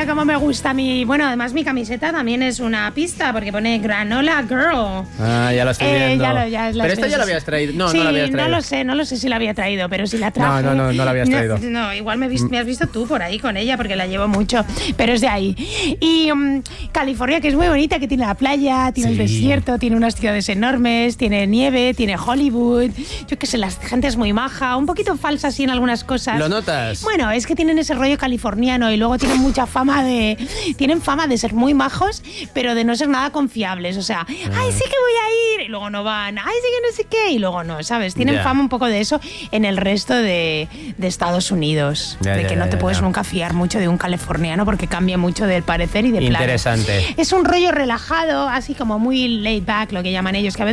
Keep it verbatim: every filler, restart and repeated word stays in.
California, como me gusta a mí. Bueno, además mi camiseta también es una pista porque pone Granola Girl. Ah, ya lo estoy Eh, viendo. ya lo- ya las Pero esta ves. ya la habías traído. No, sí, no la habías traído. no lo sé, no lo sé si la había traído, pero si la traje. No, no, no, no la habías traído. No, no, igual me, vis- me has visto tú por ahí con ella porque la llevo mucho, pero es de ahí. Y um, California, que es muy bonita, que tiene la playa, tiene Sí. el desierto, tiene unas ciudades enormes, tiene nieve, tiene Hollywood. Yo qué sé, la gente es muy maja, un poquito falsa así en algunas cosas. ¿Lo notas? Bueno, es que tienen ese rollo californiano y luego tienen mucha fama de... Tienen fama de ser muy majos, pero de no ser nada confiables. O sea, ay, sí que voy a ir, y luego no van. Ay, sí que no sé qué, y luego no, ¿sabes? Tienen Ya. fama un poco de eso en el resto de, de Estados Unidos. Ya, de ya, que no ya, te ya, puedes ya. nunca fiar mucho de un californiano porque cambia mucho del parecer y de plan. Interesante. Es un rollo relajado, así como muy laid back, lo que llaman ellos, que a veces